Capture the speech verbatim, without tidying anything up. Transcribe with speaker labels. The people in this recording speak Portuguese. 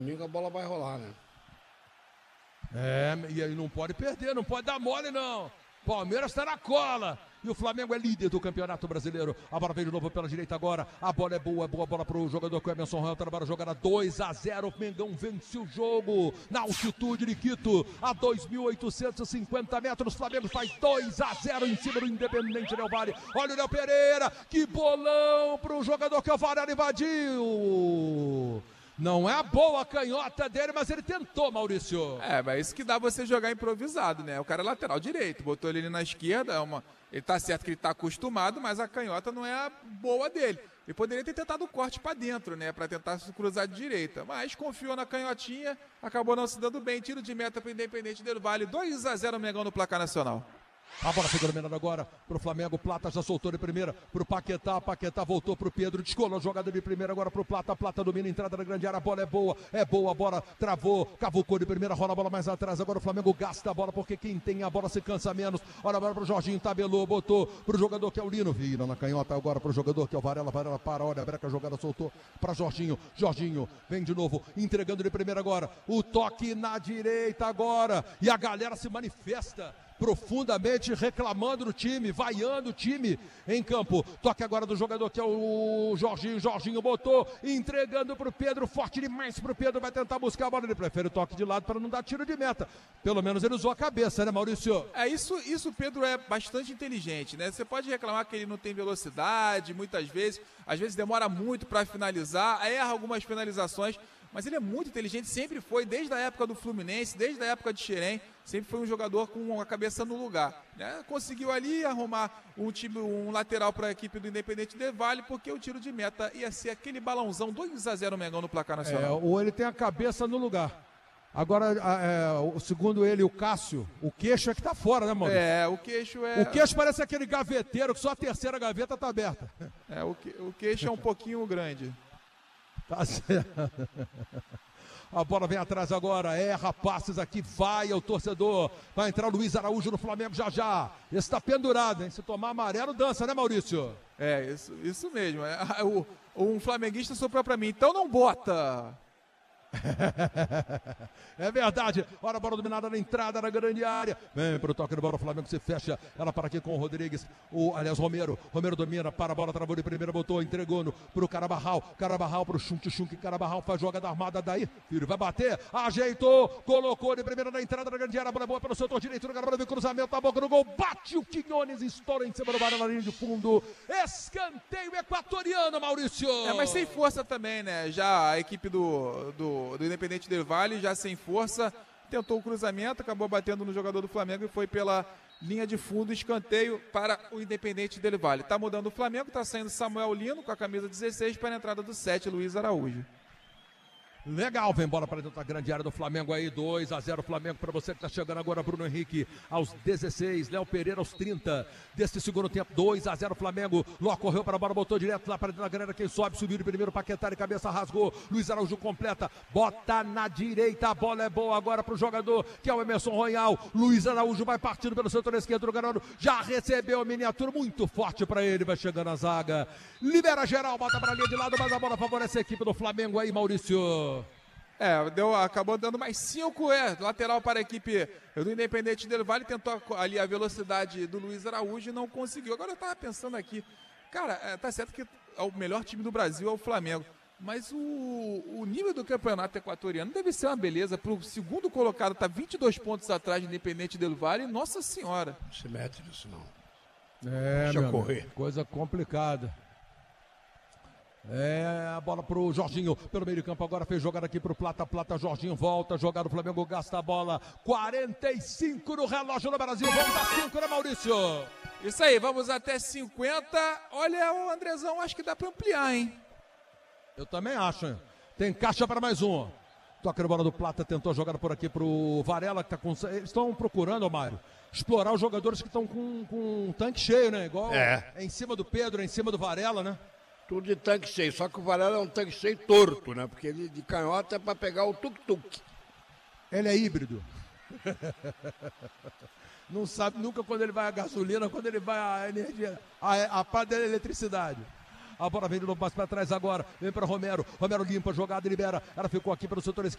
Speaker 1: Domingo a bola vai rolar, né?
Speaker 2: É, e aí não pode perder, não pode dar mole não. Palmeiras está na cola. E o Flamengo é líder do Campeonato Brasileiro. A bola vem de novo pela direita agora. A bola é boa, boa bola para o jogador que é Emerson Royal. Trabalha a jogada dois a zero. O Mengão vence o jogo na altitude de Quito, a dois mil oitocentos e cinquenta metros. O Flamengo faz dois a zero em cima do Independente Del Valle. Olha o Léo Pereira, que bolão para o jogador que é o Varela invadiu. Não é a boa canhota dele, mas ele tentou, Maurício.
Speaker 3: É, mas isso que dá você jogar improvisado, né? O cara é lateral direito, botou ele ali na esquerda, é uma... ele tá certo que ele tá acostumado, mas a canhota não é a boa dele. Ele poderia ter tentado o corte para dentro, né? Para tentar se cruzar de direita, mas confiou na canhotinha, acabou não se dando bem. Tiro de meta para o Independente Del Valle, dois a zero Mengão no placar nacional.
Speaker 2: A bola foi dominada agora pro Flamengo. Plata já soltou de primeira pro Paquetá. Paquetá voltou pro Pedro. Descolou a jogada de primeira agora pro Plata. Plata domina a entrada da grande área. A bola é boa, é boa. A bola travou, cavucou de primeira. Rola a bola mais atrás. Agora o Flamengo gasta a bola porque quem tem a bola se cansa menos. Olha a bola pro Jorginho. Tabelou, botou pro jogador que é o Lino. Vira na canhota agora pro jogador que é o Varela. Varela para, olha a breca, a jogada soltou pra Jorginho. Jorginho vem de novo, entregando de primeira agora. O toque na direita agora. E a galera se manifesta profundamente reclamando do time, vaiando o time em campo. Toque agora do jogador que é o Jorginho. Jorginho botou, entregando pro Pedro, forte demais pro Pedro, vai tentar buscar a bola. Ele prefere o toque de lado para não dar tiro de meta. Pelo menos ele usou a cabeça, né, Maurício?
Speaker 3: É, isso, isso o Pedro é bastante inteligente, né? Você pode reclamar que ele não tem velocidade, muitas vezes, às vezes demora muito para finalizar, erra algumas finalizações, mas ele é muito inteligente, sempre foi, desde a época do Fluminense, desde a época de Xerém, sempre foi um jogador com a cabeça no lugar, né? Conseguiu ali arrumar um time, um lateral para a equipe do Independente Del Valle, porque o tiro de meta ia ser aquele balãozão, dois a zero Mengão no placar nacional.
Speaker 2: É, ou ele tem a cabeça no lugar. Agora, é, segundo ele, o Cássio, o queixo é que tá fora, né, Maurício?
Speaker 3: É, o queixo é...
Speaker 2: O queixo parece aquele gaveteiro que só a terceira gaveta tá aberta.
Speaker 3: É, o, que, o queixo é um pouquinho grande.
Speaker 2: Tá certo. A bola vem atrás agora, erra passes aqui, vai o torcedor. Vai entrar o Luiz Araújo no Flamengo já já. Esse tá pendurado, hein? Se tomar amarelo, dança, né, Maurício?
Speaker 3: É, isso, isso mesmo. É, o, um flamenguista soprou pra mim, então não bota.
Speaker 2: É verdade. Olha a bola dominada na entrada da grande área. Vem pro toque de bola, o Flamengo se fecha. Ela para aqui com o Rodrigues. O, aliás, Romero. Romero domina, para a bola, travou de primeira, botou, entregou no, pro Carabarral. Carabarral pro Chunk, Chunk. Carabarral faz jogada armada daí. Filho, vai bater. Ajeitou, colocou de primeira na entrada da grande área. A bola é boa pelo setor direito. O cara vem cruzamento, a boca no gol. Bate o Quinones, estoura em cima do Varela na linha de fundo. Escanteio equatoriano, Maurício.
Speaker 3: É, mas sem força também, né? Já a equipe do, do do Independente Del Valle, já sem força, tentou o cruzamento, acabou batendo no jogador do Flamengo e foi pela linha de fundo, escanteio para o Independente Del Valle. Tá mudando o Flamengo, tá saindo Samuel Lino com a camisa dezesseis para a entrada do sete, Luiz Araújo.
Speaker 2: Legal, vem bola para dentro da grande área do Flamengo aí, dois a zero Flamengo para você que tá chegando agora, Bruno Henrique aos dezesseis, Léo Pereira aos trinta deste segundo tempo, dois a zero Flamengo. Ló correu para a bola, botou direto lá para dentro da grande área, quem sobe, subiu de primeiro, Paquetá de cabeça, rasgou, Luiz Araújo completa, bota na direita, a bola é boa agora pro jogador que é o Emerson Royal. Luiz Araújo vai partindo pelo setor esquerdo do Garoto, já recebeu a miniatura muito forte para ele, vai chegando a zaga, libera geral, bota para a linha de lado, mas a bola favorece a equipe do Flamengo aí, Maurício.
Speaker 3: É, deu, acabou dando mais cinco, é, lateral para a equipe do Independente Del Valle, tentou ali a velocidade do Luiz Araújo e não conseguiu. Agora eu tava pensando aqui, cara, é, tá certo que o melhor time do Brasil é o Flamengo, mas o, o nível do campeonato equatoriano deve ser uma beleza. Pro segundo colocado tá vinte e dois pontos atrás do Independente Del Valle, nossa senhora.
Speaker 1: Não se mete nisso não.
Speaker 2: É,
Speaker 1: deixa
Speaker 2: meu
Speaker 1: correr.
Speaker 2: Amigo, coisa complicada. É, a bola pro Jorginho, pelo meio de campo agora, fez jogada aqui pro Plata, Plata, Jorginho volta, jogada, o Flamengo gasta a bola, quarenta e cinco no relógio no Brasil, vamos a cinco, né, Maurício?
Speaker 3: Isso aí, vamos até cinquenta, olha o Andrezão, acho que dá pra ampliar, hein?
Speaker 2: Eu também acho, hein? Tem caixa para mais um. Toca na bola do Plata, tentou jogar por aqui pro Varela, que tá com... Eles estão procurando, Mário, explorar os jogadores que estão com, com um tanque cheio, né? Igual
Speaker 1: é.
Speaker 2: é em cima do Pedro, é em cima do Varela, né?
Speaker 1: Tudo de tanque cheio, só que o Varela é um tanque cheio torto, né? Porque ele de canhota é para pegar o tuk-tuk.
Speaker 2: Ele é híbrido. Não sabe nunca quando ele vai a gasolina, quando ele vai a energia, a, a parte da eletricidade. A bola vem de novo mais para trás agora. Vem para Romero. Romero limpa a jogada, libera. Ela ficou aqui pelo setor esquerdo.